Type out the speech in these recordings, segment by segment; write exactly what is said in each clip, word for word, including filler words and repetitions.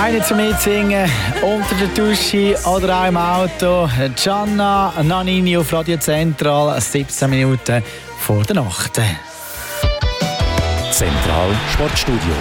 Eine zum Mitsingen unter der Dusche oder auch im Auto. Gianna Nannini auf Radio Zentral, siebzehn Minuten vor der Nacht. Zentral Sportstudio.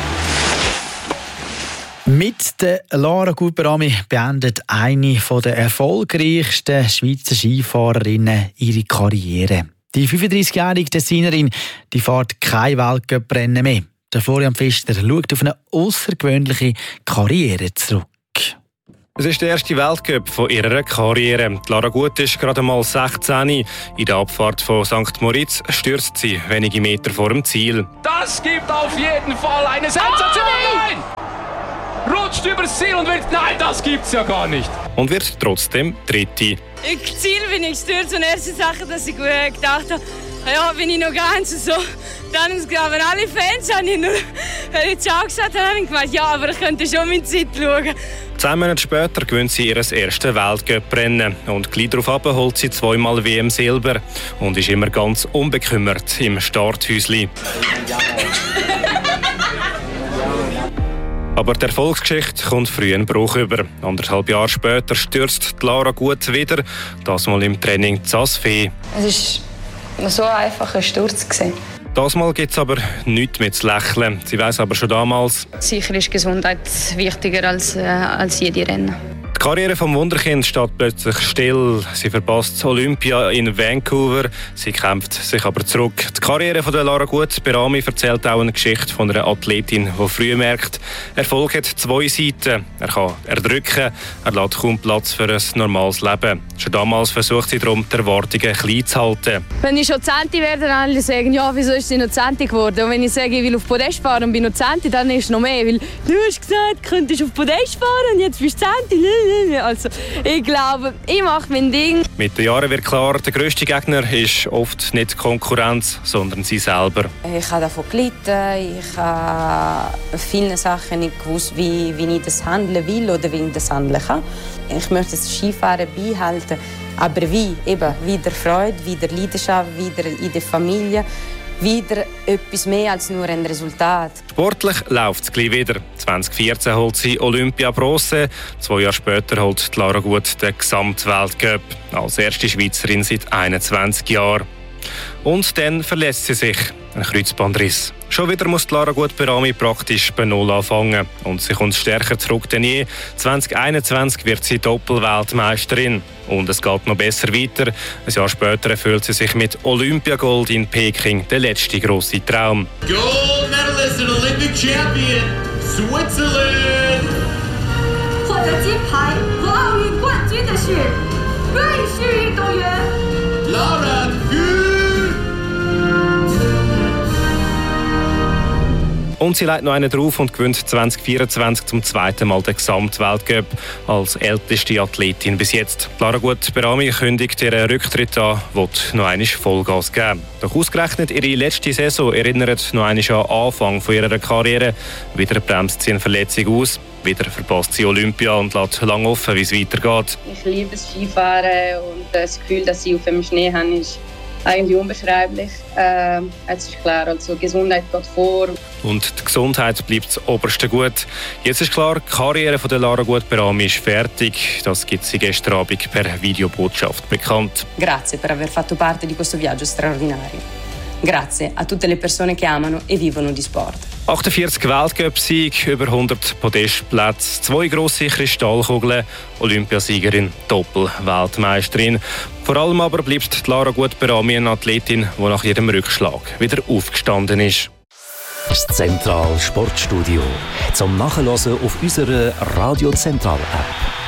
Mit der Lara Gutberami beendet eine der erfolgreichsten Schweizer Skifahrerinnen ihre Karriere. Die fünfunddreißigjährige Tessinerin die fährt kein Weltcuprennen mehr. Der Florian Pfister schaut auf eine außergewöhnliche Karriere zurück. Es ist der erste Weltcup von ihrer Karriere. Lara Gut ist gerade mal sechzehn. In der Abfahrt von Sankt Moritz stürzt sie wenige Meter vor dem Ziel. Das gibt auf jeden Fall eine Sensation! Oh, nein! Rutscht übers Ziel und wird... Nein, das gibt's ja gar nicht! Und wird trotzdem Dritte. Im Ziel bin ich gestürzt und erste Sache, dass ich gedacht habe, ja, bin ich noch ganz so. Dann haben alle Fans, habe ich nur Ciao gesagt, dann habe ich gemeint, ja, aber ich könnte schon meine Zeit schauen. Zehn Monate später gewinnt sie ihr erstes Weltcuprennen und gleich darauf ab holt sie zweimal W M Silber und ist immer ganz unbekümmert im Starthäuschen. Aber die Erfolgsgeschichte kommt früh einen Bruch über. Anderthalb Jahre später stürzt Lara Gut wieder, das mal im Training Zasfee. Es war so einfach ein Sturz. Das Mal gibt es aber nichts mehr zu lächeln. Sie weiss aber schon damals, sicher ist Gesundheit wichtiger als, äh, als jede Rennen. die Karriere vom Wunderkind steht plötzlich still. Sie verpasst Olympia in Vancouver. Sie kämpft sich aber zurück. Die Karriere von der Lara Gut-Berami erzählt auch eine Geschichte von einer Athletin, die früh merkt, Erfolg hat zwei Seiten. Er kann erdrücken, er lässt kaum Platz für ein normales Leben. Schon damals versucht sie darum, die Erwartungen klein zu halten. Wenn ich schon Zehnte werde, dann alle sagen, ja, wieso ist sie noch Zehnte geworden? Und wenn ich sage, ich will auf Podest fahren und bin noch Zehnte, dann ist es noch mehr. Weil du hast gesagt, du könntest auf Podest fahren und jetzt bist du Zehnte. Also, ich glaube, ich mache mein Ding. Mit den Jahren wird klar, der grösste Gegner ist oft nicht die Konkurrenz, sondern sie selber. Ich habe davon gelitten. Ich habe viele Sachen nicht gewusst, wie, wie ich das handeln will oder wie ich das handeln kann. Ich möchte das Skifahren beibehalten. Aber wie? Eben, wieder Freude, wieder Leidenschaft, wieder in der Familie. Wieder etwas mehr als nur ein Resultat. Sportlich läuft es gleich wieder. zwanzig vierzehn holt sie Olympia Bronze. Zwei Jahre später holt Lara Gut den Gesamtweltcup. Als erste Schweizerin seit einundzwanzig Jahren. Und dann verlässt sie sich. Ein Kreuzbandriss. Schon wieder muss Lara Gut-Berami praktisch bei Null anfangen. Und sie kommt stärker zurück denn je. zwanzig einundzwanzig wird sie Doppelweltmeisterin. Und es geht noch besser weiter. Ein Jahr später erfüllt sie sich mit Olympiagold in Peking der letzte grosse Traum. Gold medalist and Olympic champion, Switzerland! 获得金牌和奥运冠军的是瑞士运动员 Lara Gut! Und sie legt noch einen drauf und gewinnt zwanzig vierundzwanzig zum zweiten Mal den Gesamtweltcup als älteste Athletin bis jetzt. Lara Gut-Berami kündigt ihren Rücktritt an, will noch einmal Vollgas geben. Doch ausgerechnet ihre letzte Saison erinnert noch einmal an den Anfang von ihrer Karriere. Wieder bremst sie eine Verletzung aus, wieder verpasst sie Olympia und lässt lange offen, wie es weitergeht. Ich liebe das Skifahren und das Gefühl, das sie auf dem Schnee haben, ist eigentlich unbeschreiblich. Äh, es ist klar, also Gesundheit geht vor. Und die Gesundheit bleibt das oberste Gut. Jetzt ist klar, die Karriere von der Lara Gut-Berami ist fertig. Das gibt sie gestern Abend per Videobotschaft bekannt. Grazie per aver fatto parte di questo viaggio straordinario. Grazie a tutte le persone che amano e vivono di sport. achtundvierzig Weltcup-Sieg, über hundert Podestplätze, zwei grosse Kristallkugeln, Olympiasiegerin, Doppel-Weltmeisterin. Vor allem aber bleibt Lara Gut-Berami eine Athletin, die nach jedem Rückschlag wieder aufgestanden ist. Das Zentral Sportstudio zum Nachhören auf unserer Radio Zentral App.